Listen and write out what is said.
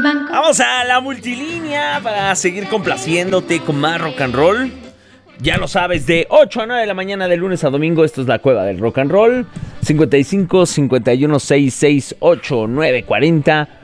Multibanco. Vamos a la multilínea para seguir complaciéndote con más rock and roll. Ya lo sabes, de 8 a 9 de la mañana de lunes a domingo, esto es la Cueva del Rock and Roll. 55 51 66 8 9 40.